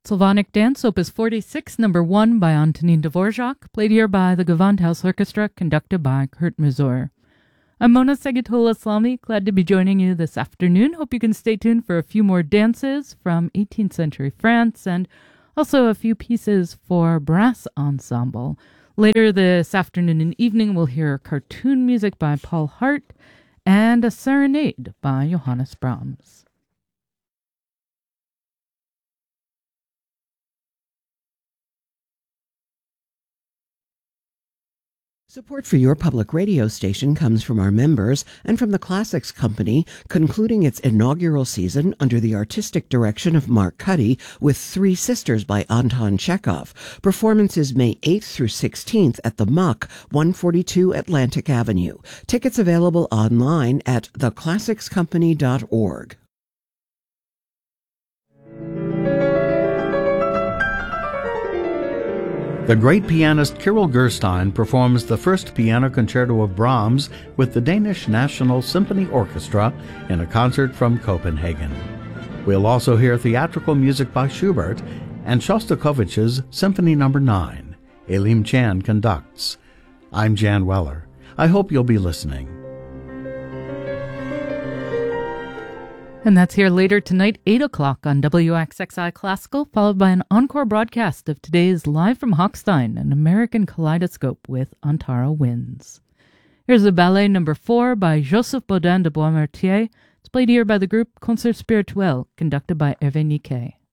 Sylphonic Dance, Opus 46, number 1 by Antonin Dvorak, played here by the Gewandhaus Orchestra, conducted by Kurt Masur. I'm Mona Segatola-Islami, glad to be joining you this afternoon. Hope you can stay tuned for a few more dances from 18th century France and also a few pieces for brass ensemble. Later this afternoon and evening, we'll hear cartoon music by Paul Hart and a serenade by Johannes Brahms. Support for your public radio station comes from our members and from the Classics Company, concluding its inaugural season under the artistic direction of Mark Cuddy with Three Sisters by Anton Chekhov. Performances May 8th through 16th at the Muck, 142 Atlantic Avenue. Tickets available online at theclassicscompany.org. The great pianist Kirill Gerstein performs the first piano concerto of Brahms with the Danish National Symphony Orchestra in a concert from Copenhagen. We'll also hear theatrical music by Schubert and Shostakovich's Symphony No. 9. Elim Chan conducts. I'm Jan Weller. I hope you'll be listening. And that's here later tonight, 8 o'clock on WXXI Classical, followed by an encore broadcast of today's Live from Hochstein, an American kaleidoscope with Antara Winds. Here's the ballet number 4 by Joseph Bodin de Boismartier. It's played here by the group Concert Spirituel, conducted by Hervé Niquet.